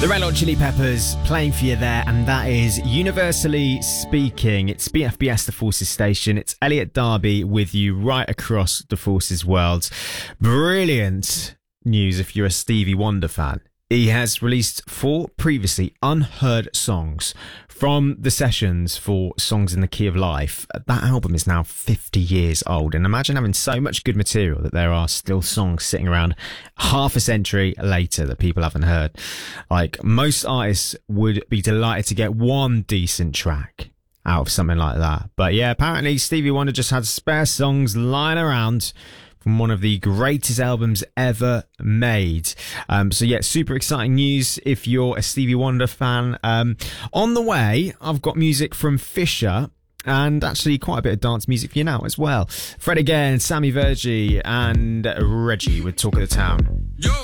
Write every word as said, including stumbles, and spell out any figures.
The Red Hot Chili Peppers playing for you there, and that is Universally Speaking. It's B F B S, the Forces station. It's Elliot Darby with you right across the Forces world. Brilliant news if you're a Stevie Wonder fan. He has released four previously unheard songs from the sessions for Songs in the Key of Life. That album is now fifty years old, and imagine having so much good material that there are still songs sitting around half a century later that people haven't heard. Like, most artists would be delighted to get one decent track out of something like that. But yeah, apparently Stevie Wonder just had spare songs lying around from one of the greatest albums ever made. Um, so yeah, super exciting news if you're a Stevie Wonder fan. Um, on the way, I've got music from Fisher, and actually quite a bit of dance music for you now as well. Fred again, Sammy Verji, and Reggie with Talk of the Town. Yo!